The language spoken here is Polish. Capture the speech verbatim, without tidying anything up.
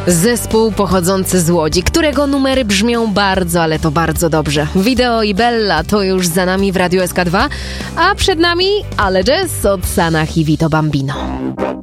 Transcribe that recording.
Zespół pochodzący z Łodzi, którego numery brzmią bardzo, ale to bardzo dobrze. Video i Bella to już za nami w Radiu S K dwa, a przed nami Ale Jazz od Sanach i Vito Bambino.